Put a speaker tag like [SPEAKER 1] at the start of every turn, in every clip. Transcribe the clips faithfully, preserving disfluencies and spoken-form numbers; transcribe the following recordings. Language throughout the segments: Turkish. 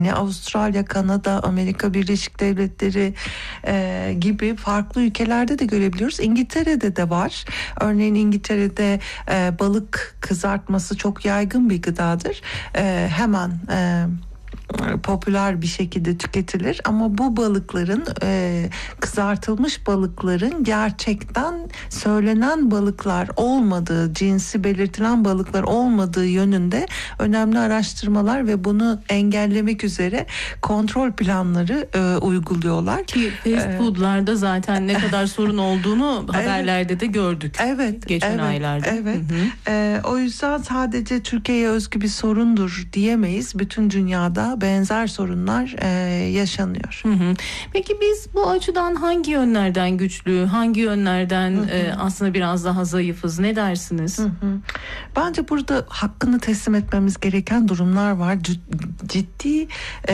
[SPEAKER 1] Avustralya, Kanada, Amerika Birleşik Devletleri e, gibi farklı ülkelerde de görebiliyoruz. İngiltere'de de var. Örneğin İngiltere'de e, balık kızartması çok yaygın bir gıdadır. E, hemen e, popüler bir şekilde tüketilir ama bu balıkların e, kızartılmış balıkların gerçekten söylenen balıklar olmadığı, cinsi belirtilen balıklar olmadığı yönünde önemli araştırmalar ve bunu engellemek üzere kontrol planları e, uyguluyorlar.
[SPEAKER 2] Ki fast food'larda zaten ne kadar sorun olduğunu haberlerde de gördük.
[SPEAKER 1] Evet.
[SPEAKER 2] Geçen
[SPEAKER 1] evet,
[SPEAKER 2] aylarda.
[SPEAKER 1] Evet. Hı hı. E, o yüzden sadece Türkiye'ye özgü bir sorundur diyemeyiz. Bütün dünyada benzer sorunlar e, yaşanıyor.
[SPEAKER 2] Hı hı. Peki biz bu açıdan hangi yönlerden güçlü, hangi yönlerden hı hı. E, aslında biraz daha zayıfız? Ne dersiniz?
[SPEAKER 1] Hı hı. Bence burada hakkını teslim etmemiz gereken durumlar var. C- ciddi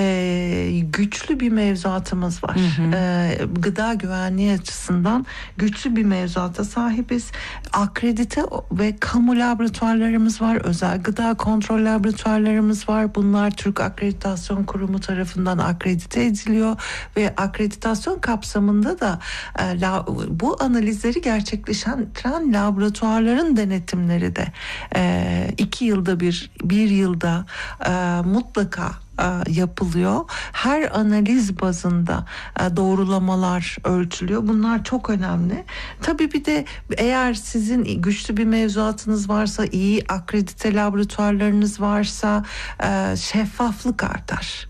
[SPEAKER 1] e, güçlü bir mevzuatımız var. Hı hı. E, gıda güvenliği açısından güçlü bir mevzuata sahibiz. Akredite ve kamu laboratuvarlarımız var. Özel gıda kontrol laboratuvarlarımız var. Bunlar Türk Akreditasyon Kurumu tarafından akredite ediliyor ve akreditasyon kapsamında da e, la, bu analizleri gerçekleştiren laboratuvarların denetimleri de e, iki yılda bir, bir yılda e, mutlaka yapılıyor. Her analiz bazında doğrulamalar ölçülüyor. Bunlar çok önemli. Tabii bir de eğer sizin güçlü bir mevzuatınız varsa, iyi akredite laboratuvarlarınız varsa şeffaflık artar.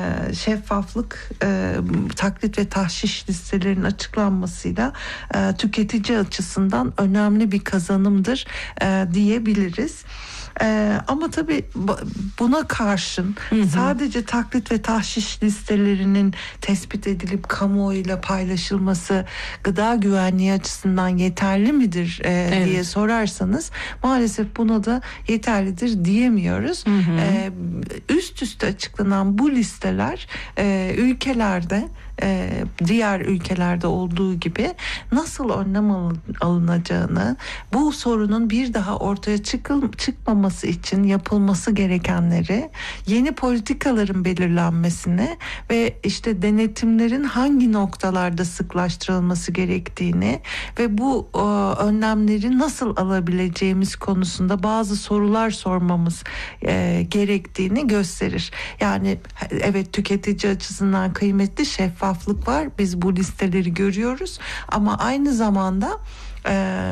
[SPEAKER 1] Şeffaflık taklit ve tahşiş listelerinin açıklanmasıyla tüketici açısından önemli bir kazanımdır diyebiliriz. Ee, ama tabii buna karşın hı hı. sadece taklit ve tahşiş listelerinin tespit edilip kamuoyuyla paylaşılması gıda güvenliği açısından yeterli midir e, evet. diye sorarsanız maalesef buna da yeterlidir diyemiyoruz. Hı hı. Ee, üst üste açıklanan bu listeler e, ülkelerde e, diğer ülkelerde olduğu gibi nasıl önlem alınacağını, bu sorunun bir daha ortaya çıkıl, çıkmaması için yapılması gerekenleri, yeni politikaların belirlenmesine ve işte denetimlerin hangi noktalarda sıklaştırılması gerektiğini ve bu e, önlemleri nasıl alabileceğimiz konusunda bazı sorular sormamız e, gerektiğini gösterir. Yani evet, tüketici açısından kıymetli şeffaflık var. Biz bu listeleri görüyoruz ama aynı zamanda E,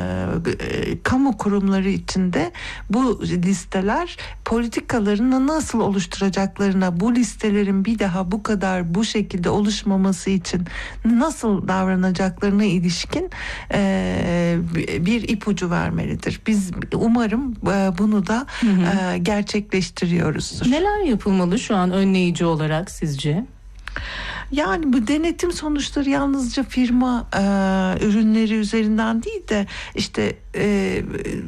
[SPEAKER 1] e, kamu kurumları içinde bu listeler politikalarını nasıl oluşturacaklarına, bu listelerin bir daha bu kadar bu şekilde oluşmaması için nasıl davranacaklarına ilişkin e, bir ipucu vermelidir. Biz umarım e, bunu da hı hı. E, gerçekleştiriyoruzdur.
[SPEAKER 2] Neler yapılmalı şu an önleyici olarak sizce?
[SPEAKER 1] Yani bu denetim sonuçları yalnızca firma e, ürünleri üzerinden değil de işte e,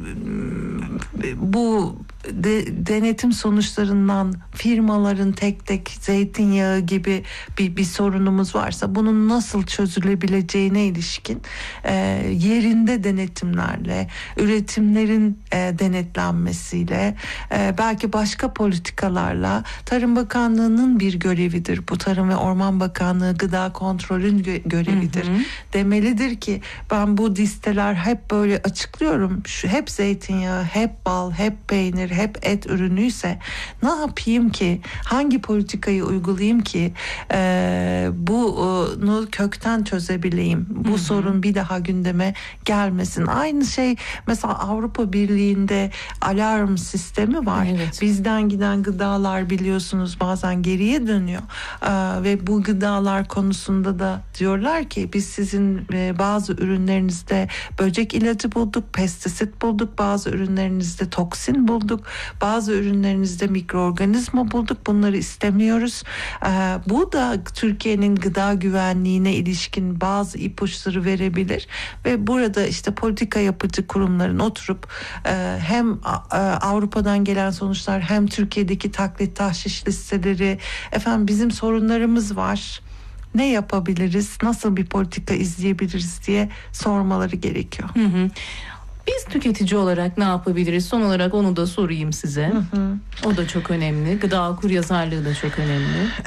[SPEAKER 1] bu de, denetim sonuçlarından firmaların tek tek zeytinyağı gibi bir, bir sorunumuz varsa bunun nasıl çözülebileceğine ilişkin e, yerinde denetimlerle, üretimlerin e, denetlenmesiyle, e, belki başka politikalarla, Tarım Bakanlığı'nın bir görevidir. Bu Tarım ve Orman Bakanlığı Gıda Kontrol'ün gö- görevidir. Hı hı. Demelidir ki ben bu listeler hep böyle açıklıyorum. Şu, hep zeytinyağı, hep bal, hep peynir, hep et ürünüyse ne yapayım ki? Hangi politikayı uygulayayım ki e, bunu kökten çözebileyim? Bu hı hı. sorun bir daha gündeme gelmesin. Aynı şey mesela Avrupa Birliği'nde alarm sistemi var. Evet. Bizden giden gıdalar biliyorsunuz bazen geriye dönüyor. E, ve bu gıdalar konusunda da diyorlar ki biz sizin e, bazı ürünlerinizde böcek ilacı bulduk, pestisit bulduk, bazı ürünlerinizde toksin bulduk, bazı ürünlerinizde mikroorganizma bulduk, bunları istemiyoruz. Ee, bu da Türkiye'nin gıda güvenliğine ilişkin bazı ipuçları verebilir ve burada işte politika yapıcı kurumların oturup e, hem e, Avrupa'dan gelen sonuçlar hem Türkiye'deki taklit tahşiş listeleri, efendim bizim sorunlarımız var, ne yapabiliriz, nasıl bir politika izleyebiliriz diye sormaları gerekiyor.
[SPEAKER 2] Hı hı. Biz tüketici olarak ne yapabiliriz? Son olarak onu da sorayım size. Hı hı. O da çok önemli. Gıda okuryazarlığı da çok önemli.